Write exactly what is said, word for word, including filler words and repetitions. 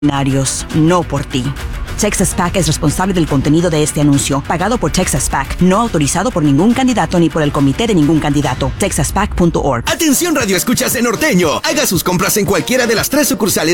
no por ti. Texas PAC es responsable del contenido de este anuncio, pagado por Texas PAC, no autorizado por ningún candidato ni por el comité de ningún candidato. texas pac punto org. Atención, radio escuchas de Norteño. Haga sus compras en cualquiera de las tres sucursales